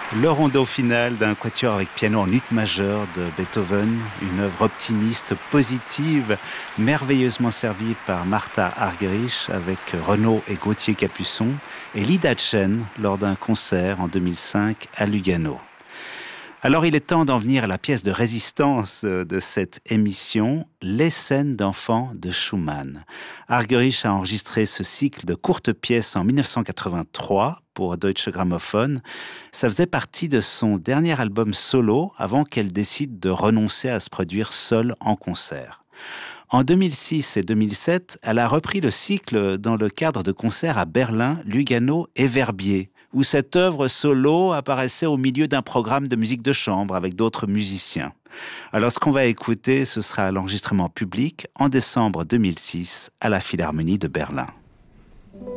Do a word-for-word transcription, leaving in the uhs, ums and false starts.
Le rondo final d'un quatuor avec piano en ut majeur de Beethoven, une œuvre optimiste, positive, merveilleusement servie par Martha Argerich avec Renaud et Gauthier Capuçon et Lida Chen lors d'un concert en deux mille cinq à Lugano. Alors il est temps d'en venir à la pièce de résistance de cette émission, Les scènes d'enfants de Schumann. Argerich a enregistré ce cycle de courtes pièces en dix-neuf cent quatre-vingt-trois pour Deutsche Grammophon. Ça faisait partie de son dernier album solo avant qu'elle décide de renoncer à se produire seule en concert. En deux mille six et deux mille sept, elle a repris le cycle dans le cadre de concerts à Berlin, Lugano et Verbier, où cette œuvre solo apparaissait au milieu d'un programme de musique de chambre avec d'autres musiciens. Alors ce qu'on va écouter, ce sera l'enregistrement public en décembre deux mille six à la Philharmonie de Berlin.